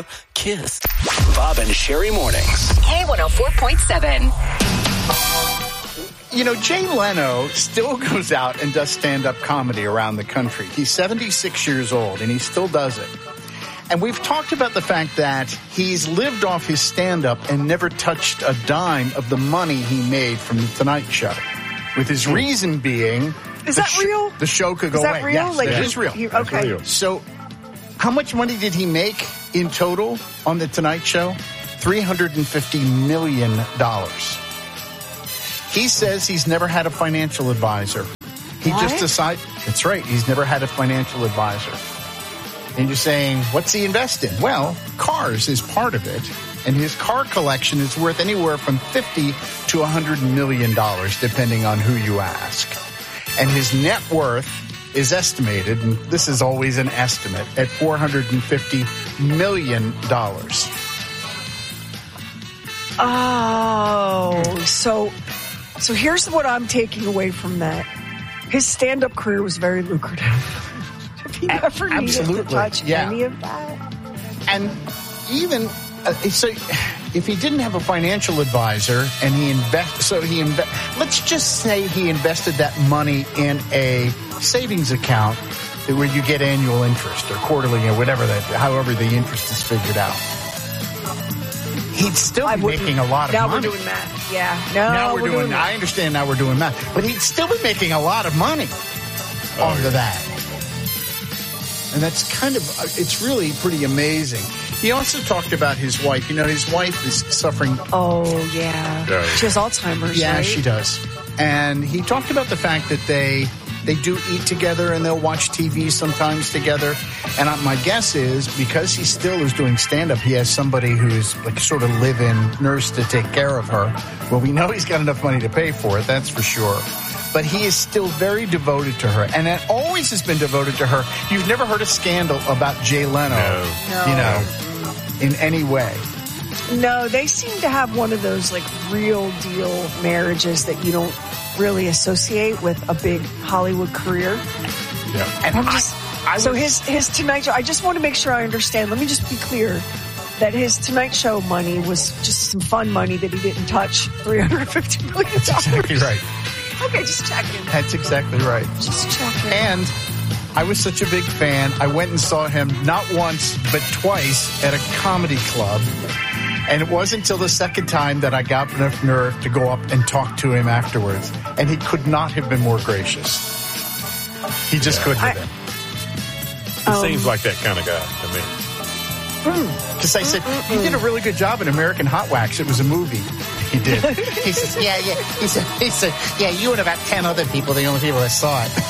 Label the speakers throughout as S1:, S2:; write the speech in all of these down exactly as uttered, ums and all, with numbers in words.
S1: a kiss. Bob and Sherry Mornings.
S2: K one oh four point seven.
S3: You know, Jay Leno still goes out and does stand-up comedy around the country. He's seventy-six years old, and he still does it. And we've talked about the fact that he's lived off his stand-up and never touched a dime of the money he made from The Tonight Show. With his reason being...
S4: Is that
S3: sh-
S4: real?
S3: The show could go
S4: is that
S3: away.
S4: real?
S3: Yes,
S4: like,
S3: it is real.
S4: You, okay.
S5: real.
S3: So, how much money did he make in total on The Tonight Show? three hundred fifty million dollars. He says he's never had a financial advisor. He
S4: What?
S3: just decided, that's right, he's never had a financial advisor. And you're saying, what's he invest in? Well, cars is part of it. And his car collection is worth anywhere from fifty to one hundred million dollars, depending on who you ask. And his net worth is estimated, and this is always an estimate, at four hundred fifty million dollars.
S4: Oh, so so here's what I'm taking away from that. His stand-up career was very lucrative. If he
S3: A-
S4: ever needed
S3: absolutely,
S4: to touch
S3: yeah.
S4: any of that.
S3: And even uh, so, if he didn't have a financial advisor and he invest, so he invest. Let's just say he invested that money in a savings account where you get annual interest or quarterly or whatever that, however the interest is figured out. He'd still
S4: I
S3: be
S4: wouldn't-
S3: making a lot of
S4: now
S3: money.
S4: we're doing math. Yeah. No,
S3: now we're,
S4: we're
S3: doing.
S4: doing math.
S3: I understand. Now we're doing math, but he'd still be making a lot of money
S5: Oh,
S3: off
S5: yeah.
S3: of that. And that's kind of, it's really pretty amazing. He also talked about his wife. You know, his wife is suffering.
S4: Oh, yeah.
S5: Yeah.
S4: She has Alzheimer's,
S3: Yeah,
S4: right?
S3: she does. And he talked about the fact that they they do eat together and they'll watch T V sometimes together. And uh, my guess is because he still is doing stand-up, he has somebody who's like sort of live-in nurse to take care of her. Well, we know he's got enough money to pay for it, that's for sure. But he is still very devoted to her, and it always has been devoted to her. You've never heard a scandal about Jay Leno,
S5: No.
S3: you know, in any way.
S4: No, they seem to have one of those like real deal marriages that you don't really associate with a big Hollywood career.
S5: Yeah.
S3: And
S4: I'm
S3: I-
S4: just,
S3: I
S4: so
S3: was-
S4: his his Tonight Show, I just want to make sure I understand. Let me just be clear that his Tonight Show money was just some fun money that he didn't touch three hundred fifty million dollars.
S3: That's exactly right.
S4: Okay, just checking.
S3: That's exactly right.
S4: Just checking.
S3: And I was such a big fan, I went and saw him not once, but twice at a comedy club. And it wasn't until the second time that I got enough nerve to go up and talk to him afterwards. And he could not have been more gracious. He just
S5: Yeah.
S3: couldn't
S4: I-
S3: have been.
S5: He
S4: Um,
S5: seems like that kind of guy to me.
S3: Because I said, he did a really good job in American Hot Wax. It was a movie. He did. He says, yeah, yeah. He said, he said, yeah, you and about ten other people, the only people that saw it.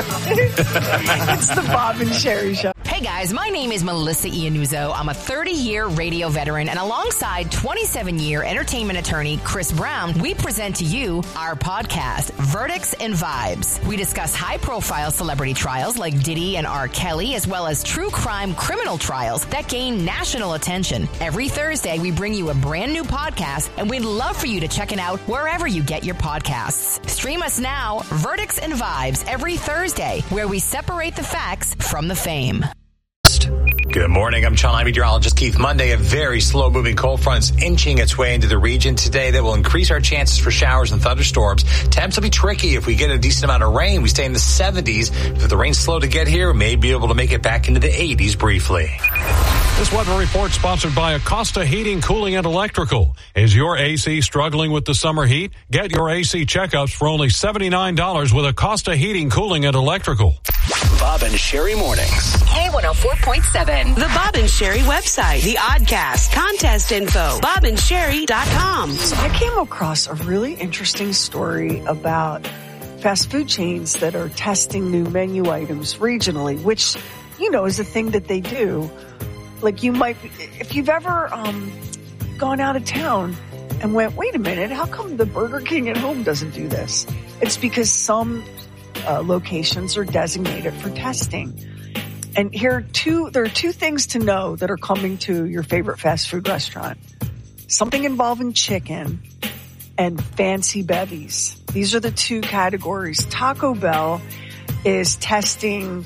S4: It's the Bob and Sherry Show.
S2: Hey guys, my name is Melissa Iannuzzo. I'm a thirty-year radio veteran, and alongside twenty-seven-year entertainment attorney Chris Brown, we present to you our podcast, Verdicts and Vibes. We discuss high-profile celebrity trials like Diddy and R. Kelly, as well as true crime criminal trials that gain national attention. Every Thursday, we bring you a brand new podcast, and we'd love for you to check it out wherever you get your podcasts. Stream us now, Verdicts and Vibes, every Thursday, where we separate the facts from the fame.
S6: Good morning. I'm child meteorologist Keith Monday. A very slow-moving cold front's inching its way into the region today that will increase our chances for showers and thunderstorms. Temps will be tricky if we get a decent amount of rain. We stay in the seventies. If the rain's slow to get here, we may be able to make it back into the eighties briefly.
S7: This weather report sponsored by Acosta Heating, Cooling, and Electrical. Is your A C struggling with the summer heat? Get your A C checkups for only seventy-nine dollars with Acosta Heating, Cooling, and Electrical.
S1: Bob and Sherry Mornings.
S2: K one oh four point seven.
S8: The Bob and Sherry website, the Oddcast, contest info, bob and sherry dot com.
S4: So I came across a really interesting story about fast food chains that are testing new menu items regionally, which, you know, is a thing that they do. Like you might, if you've ever um, gone out of town and went, wait a minute, how come the Burger King at home doesn't do this? It's because some uh, locations are designated for testing. And here are two, there are two things to know that are coming to your favorite fast food restaurant. Something involving chicken and fancy bevies. These are the two categories. Taco Bell is testing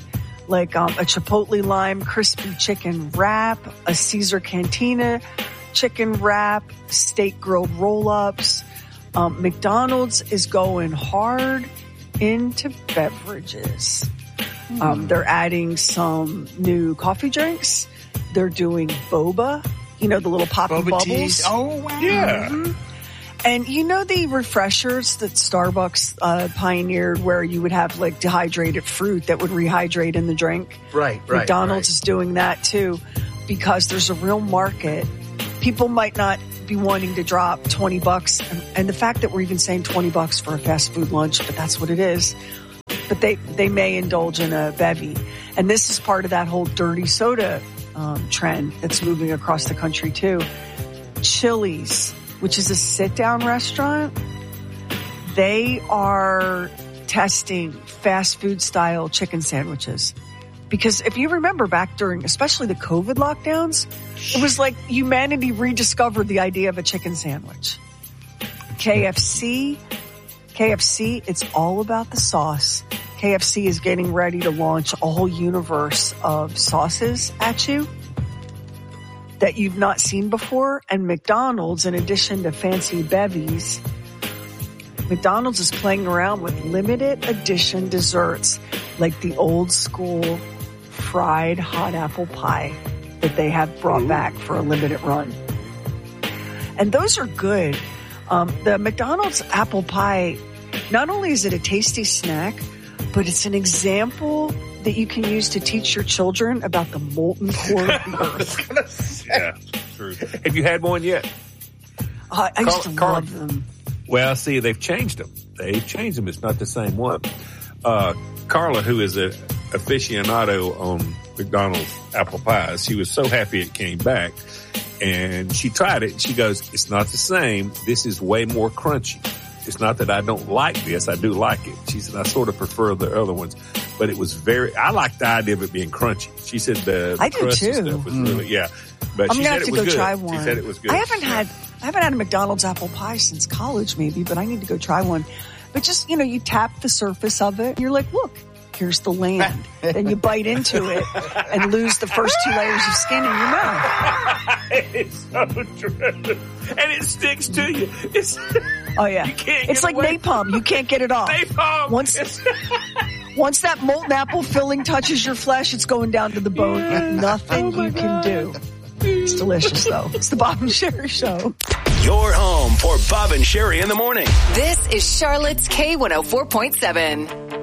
S4: like um, a Chipotle lime crispy chicken wrap, a Caesar Cantina chicken wrap, steak grilled roll-ups. Um, McDonald's is going hard into beverages. Mm. Um, they're adding some new coffee drinks. They're doing boba, you know, the little popping
S3: Boba
S4: bubbles.
S3: teas. Oh, wow.
S5: Yeah.
S4: Mm-hmm. And you know the refreshers that Starbucks uh, pioneered where you would have like dehydrated fruit that would rehydrate in the drink?
S3: Right, right.
S4: McDonald's
S3: right.
S4: is doing that too because there's a real market. People might not be wanting to drop twenty bucks. And, and the fact that we're even saying twenty bucks for a fast food lunch, but that's what it is. But they, they may indulge in a bevy. And this is part of that whole dirty soda um, trend that's moving across the country too. Chili's, which is a sit-down restaurant, they are testing fast food style chicken sandwiches. Because if you remember back during, especially the COVID lockdowns, it was like humanity rediscovered the idea of a chicken sandwich. K F C, K F C, it's all about the sauce. K F C is getting ready to launch a whole universe of sauces at you that you've not seen before. And McDonald's, in addition to fancy bevies, McDonald's is playing around with limited edition desserts like the old school fried hot apple pie that they have brought Ooh. back for a limited run. And those are good. Um, the McDonald's apple pie, not only is it a tasty snack, but it's an example that you can use to teach your children about the molten core of the earth.
S5: Yeah, true. Have you had one yet?
S4: Uh, I used
S5: Carl,
S4: to
S5: Carl,
S4: love them.
S5: Well, see, they've changed them. They've changed them. It's not the same one. Uh, Carla, who is a aficionado on McDonald's apple pies, she was so happy it came back. And she tried it. She goes, it's not the same. This is way more crunchy. It's not that I don't like this. I do like it. She said, I sort of prefer the other ones. But it was very, I like the idea of it being crunchy. She said the
S4: I do
S5: crust
S4: too.
S5: and stuff was
S4: Mm.
S5: really, yeah. But
S4: I'm
S5: she
S4: gonna
S5: said
S4: have
S5: it
S4: to
S5: was
S4: go
S5: good.
S4: try one.
S5: She said it was good.
S4: I haven't
S5: Yeah.
S4: had I haven't had a McDonald's apple pie since college, maybe, but I need to go try one. But just, you know, you tap the surface of it, and you're like, look, here's the land. Then you bite into it and lose the first two layers of skin in your mouth.
S5: It's so true. And it sticks to you. It's
S4: Oh yeah,
S5: you can't
S4: it's
S5: get
S4: like
S5: away.
S4: napalm. You can't get it off.
S5: Napalm.
S4: Once once that molten apple filling touches your flesh, it's going down to the bone.
S5: Yeah.
S4: Nothing
S5: Oh
S4: you
S5: God.
S4: can do. It's delicious though. It's the Bob and Sherry Show.
S1: Your home for Bob and Sherry in the morning.
S2: This is Charlotte's K one oh four point seven.